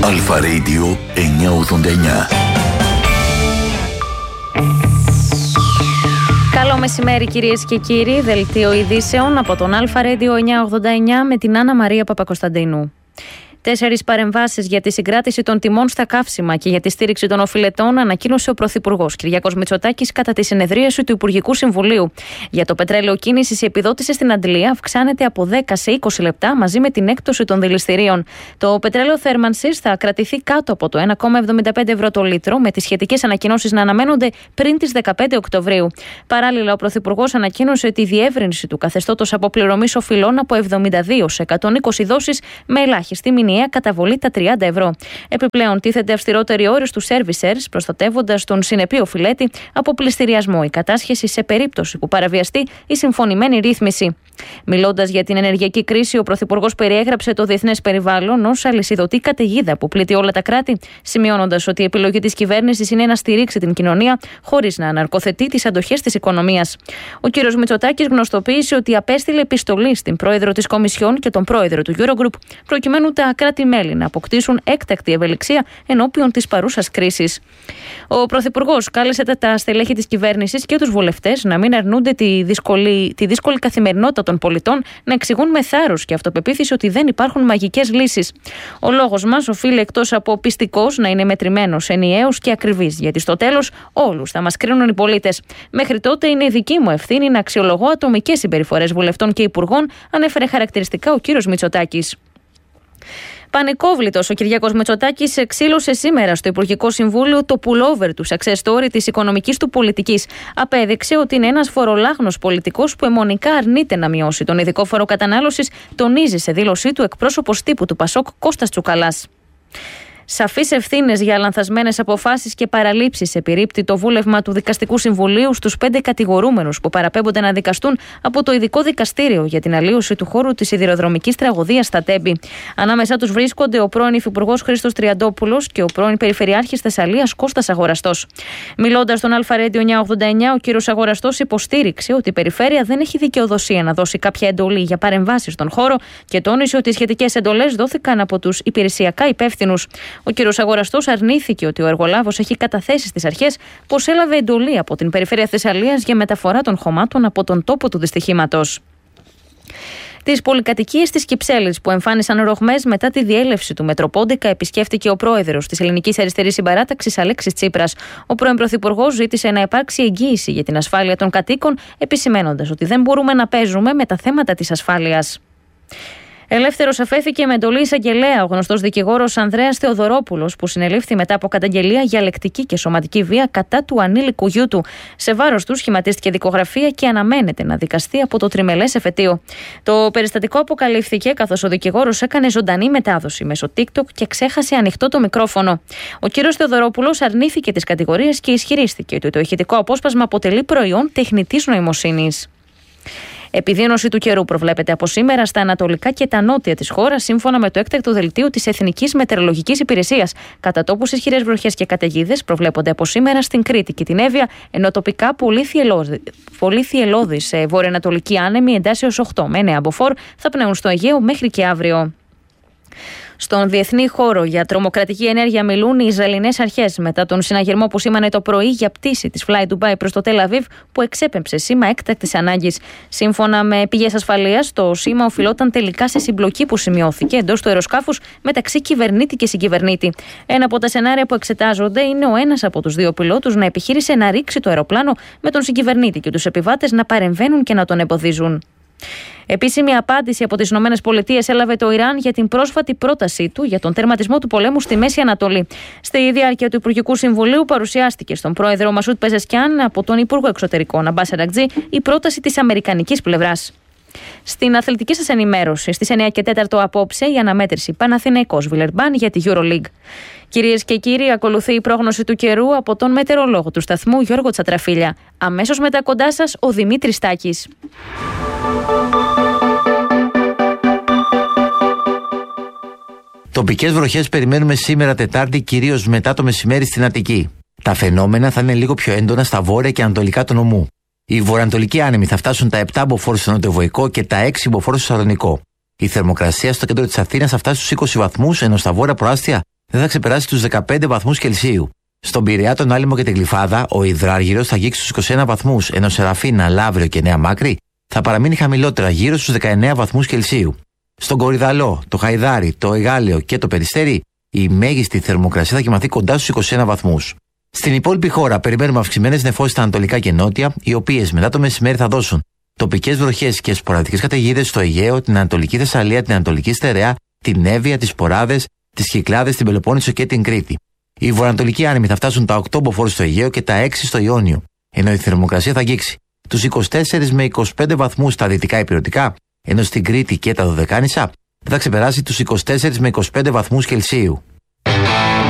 Αλφα Radio 989. Καλό μεσημέρι κυρίες και κύριοι, δελτίο ειδήσεων από τον Αλφα Radio 989 με την Άννα Μαρία Παπακοσταντίνου. 4 παρεμβάσεις για τη συγκράτηση των τιμών στα καύσιμα και για τη στήριξη των οφειλετών ανακοίνωσε ο Πρωθυπουργός Κυριάκος Μητσοτάκης κατά τη συνεδρίαση του Υπουργικού Συμβουλίου. Για το πετρέλαιο κίνησης, η επιδότηση στην Αντλία αυξάνεται από 10 σε 20 λεπτά μαζί με την έκπτωση των δηληστηρίων. Το πετρέλαιο θέρμανσης θα κρατηθεί κάτω από το 1,75 ευρώ το λίτρο, με τις σχετικές ανακοινώσεις να αναμένονται πριν τις 15 Οκτωβρίου. Παράλληλα, ο Πρωθυπουργός ανακοίνωσε τη διεύρυνση του καθεστώτος αποπληρωμής οφειλών από 72 σε 120 δόσεις με ελάχιστη μηνιαία καταβολή τα 30 ευρώ. Επιπλέον, τίθεται αυστηρότεροι όροι στους servicers, προστατεύοντας τον συνεπή οφειλέτη από πληστηριασμό ή κατάσχεση σε περίπτωση που παραβιαστεί η συμφωνημένη ρύθμιση. Μιλώντας για την ενεργειακή κρίση, ο Πρωθυπουργός περιέγραψε το διεθνές περιβάλλον ως αλυσιδωτή καταιγίδα που πλήττει όλα τα κράτη, σημειώνοντας ότι η επιλογή της κυβέρνησης είναι να στηρίξει την κοινωνία χωρίς να αναρκοθετεί τις αντοχές της οικονομίας. Ο κ. Μητσοτάκης γνωστοποίησε ότι απέστειλε επιστολή στην πρόεδρο της Κομισιόν και τον πρόεδρο του Eurogroup, προκειμένου τα κράτη-μέλη να αποκτήσουν έκτακτη ευελιξία ενώπιον της παρούσας κρίσης. Ο Πρωθυπουργός κάλεσε τα στελέχη της κυβέρνησης και τους βουλευτές να μην αρνούνται τη δύσκολη καθημερινότητα των πολιτών, να εξηγούν με θάρρος και αυτοπεποίθηση ότι δεν υπάρχουν μαγικές λύσεις. Ο λόγος μας οφείλει εκτός από πιστικός να είναι μετρημένος, ενιαίος και ακριβής, γιατί στο τέλος όλους θα μας κρίνουν οι πολίτες. Μέχρι τότε είναι δική μου ευθύνη να αξιολογώ ατομικές συμπεριφορές βουλευτών και υπουργών, ανέφερε χαρακτηριστικά ο κύριος Μητσοτάκης. Πανικόβλητος, ο Κυριάκος Μητσοτάκης εξήλωσε σήμερα στο Υπουργικό Συμβούλιο το pullover του success story της οικονομικής του πολιτικής. Απέδειξε ότι είναι ένας φορολάγνος πολιτικός που αιμονικά αρνείται να μειώσει τον ειδικό φόρο κατανάλωσης, τονίζει σε δήλωσή του εκπρόσωπος τύπου του Πασόκ Κώστας Τσουκαλάς. Σαφείς ευθύνες για λανθασμένες αποφάσεις και παραλήψεις επιρρύπτει το βούλευμα του Δικαστικού Συμβουλίου στους 5 κατηγορούμενους που παραπέμπονται να δικαστούν από το Ειδικό Δικαστήριο για την αλλίωση του χώρου της σιδηροδρομικής τραγωδίας στα Τέμπη. Ανάμεσά τους βρίσκονται ο πρώην Υφυπουργός Χρήστος Τριαντόπουλος και ο πρώην Περιφερειάρχης Θεσσαλίας Κώστας Αγοραστός. Μιλώντας στον Αλφα Radio 989, ο κύριος Αγοραστός υποστήριξε ότι η Περιφέρεια δεν έχει δικαιοδοσία να δώσει κάποια εντολή για παρεμβάσεις στον χώρο και τόνισε ότι οι σχετικές εντολές δόθηκαν από τους υπηρεσιακά υπεύθυνους. Ο κ. Αγοραστός αρνήθηκε ότι ο εργολάβος έχει καταθέσει στις αρχές πως έλαβε εντολή από την Περιφέρεια Θεσσαλίας για μεταφορά των χωμάτων από τον τόπο του δυστυχήματος. Τις πολυκατοικίες της Κυψέλης που εμφάνισαν ρογμές μετά τη διέλευση του Μετροπόντικα επισκέφτηκε ο πρόεδρος της Ελληνικής Αριστερής Συμπαράταξης Αλέξης Τσίπρας. Ο πρώην Πρωθυπουργός ζήτησε να υπάρξει εγγύηση για την ασφάλεια των κατοίκων, επισημένοντας ότι δεν μπορούμε να παίζουμε με τα θέματα της ασφάλειας. Ελεύθερος αφέθηκε με εντολή εισαγγελέα ο γνωστός δικηγόρος Ανδρέας Θεοδωρόπουλος, που συνελήφθη μετά από καταγγελία για λεκτική και σωματική βία κατά του ανήλικου γιού του. Σε βάρος του σχηματίστηκε δικογραφία και αναμένεται να δικαστεί από το τριμελές εφετείο. Το περιστατικό αποκαλύφθηκε καθώς ο δικηγόρος έκανε ζωντανή μετάδοση μέσω TikTok και ξέχασε ανοιχτό το μικρόφωνο. Ο κύριος Θεοδωρόπουλος αρνήθηκε τις κατηγορίες και ισχυρίστηκε ότι το ηχητικό απόσπασμα αποτελεί προϊόν τεχνητής νοημοσύνης. Επιδείνωση του καιρού προβλέπεται από σήμερα στα ανατολικά και τα νότια της χώρας, σύμφωνα με το έκτακτο δελτίο της Εθνικής Μετεωρολογικής Υπηρεσίας. Κατά τόπους ισχυρές βροχές και καταιγίδες προβλέπονται από σήμερα στην Κρήτη και την Εύβοια, ενώ τοπικά πολύ θυελλώδεις βορειοανατολικοί άνεμοι εντάσσεως 8 με 9 μποφόρ θα πνέουν στο Αιγαίο μέχρι και αύριο. Στον διεθνή χώρο για τρομοκρατική ενέργεια μιλούν οι Ισραηλινές αρχές μετά τον συναγερμό που σήμανε το πρωί για πτήση της Fly Dubai προς το Τελ Αβίβ, που εξέπεμψε σήμα έκτακτης ανάγκης. Σύμφωνα με πηγές ασφαλείας, το σήμα οφειλόταν τελικά σε συμπλοκή που σημειώθηκε εντός του αεροσκάφους μεταξύ κυβερνήτη και συγκυβερνήτη. Ένα από τα σενάρια που εξετάζονται είναι ο ένας από τους δύο πιλότους να επιχείρησε να ρίξει το αεροπλάνο, με τον συγκυβερνήτη και τους επιβάτες να παρεμβαίνουν και να τον εμποδίζουν. Επίσημη απάντηση από τις ΗΠΑ έλαβε το Ιράν για την πρόσφατη πρότασή του για τον τερματισμό του πολέμου στη Μέση Ανατολή. Στη διάρκεια του Υπουργικού Συμβουλίου παρουσιάστηκε στον πρόεδρο Μασούτ Πεζεσκιάν από τον Υπουργό Εξωτερικών Αμπάς Αρακτζή η πρόταση της αμερικανικής πλευράς. Στην αθλητική σας ενημέρωση, στις 9 και 4 απόψε, η αναμέτρηση Παναθηναϊκός Βιλερμπάν για τη EuroLeague. Κυρίες και κύριοι, ακολουθεί η πρόγνωση του καιρού από τον μετεωρολόγο του σταθμού Γιώργο Τσατραφίλια. Αμέσως μετά κοντά σας ο Δημήτρης Τάκης. Τοπικές βροχές περιμένουμε σήμερα Τετάρτη, κυρίως μετά το μεσημέρι στην Αττική. Τα φαινόμενα θα είναι λίγο πιο έντονα στα βόρεια και ανατολικά του νομού. Οι βορειοανατολικοί άνεμοι θα φτάσουν τα 7 μποφόρ στο νοτιοβοϊκό και τα 6 μποφόρ στο Σαλονικό. Η θερμοκρασία στο κέντρο της Αθήνας θα φτάσει στους 20 βαθμούς, ενώ στα βόρεια προάστια δεν θα ξεπεράσει τους 15 βαθμούς Κελσίου. Στον Πειραιά, τον Άλυμο και την Γλυφάδα, ο υδράργυρος θα αγγίξει στους 21 βαθμούς, ενώ Σεραφίνα, Λαύριο και Νέα Μάκρη θα παραμείνει χαμηλότερα, γύρω στους 19 βαθμούς Κελσίου. Στον Κορυδαλό, το Χαϊδάρι, το Εγάλεο και το Περιστέρι, η μέγιστη θερμοκρασία θα κοιμαθεί κοντά στους 21 βαθμούς. Στην υπόλοιπη χώρα, περιμένουμε αυξημένες νεφώσεις στα ανατολικά και νότια, οι οποίες μετά το μεσημέρι θα δώσουν τοπικές βροχές και σποραδικές καταιγίδες στο Αιγαίο, την Ανατολική Θεσσαλία, την Ανατολική Στερεά, την Εύβοια, τις Ποράδες, τις Κυκλάδες, την Πελοπόννησο και την Κρήτη. Οι βορειοανατολικοί άνεμοι θα φτάσουν τα 8 μποφόρ στο Αιγαίο και τα 6 στο Ιόνιο, ενώ η θερμοκρασία θα αγγίξει τους 24 με 25 βαθμούς στα δυτικά ηπειρωτικά, ενώ στην Κρήτη και τα Δωδεκάνησα θα ξεπεράσει τους 24 με 25 βαθμούς Κελσίου.